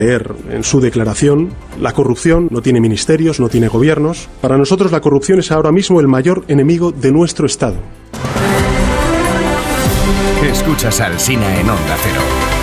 leer en su declaración, la corrupción no tiene ministerios, no tiene gobiernos. Para nosotros la corrupción es ahora mismo el mayor enemigo de nuestro Estado. Escuchas a Alsina en Onda Cero.